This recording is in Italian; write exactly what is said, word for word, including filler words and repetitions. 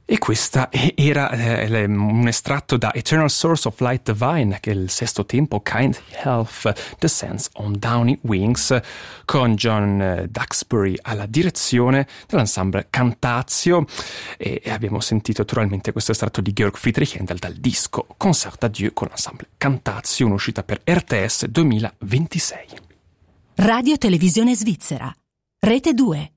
E questa era eh, un estratto da Eternal Source of Light Divine, che è il sesto tempo, Kind Health Descends on Downy Wings, con John Duxbury alla direzione dell'ensemble Cantatio, e abbiamo sentito naturalmente questo estratto di Georg Friedrich Händel dal disco Concert Adieu con l'ensemble Cantatio, un'uscita per R T S duemilaventisei. Radio Televisione Svizzera, Rete due.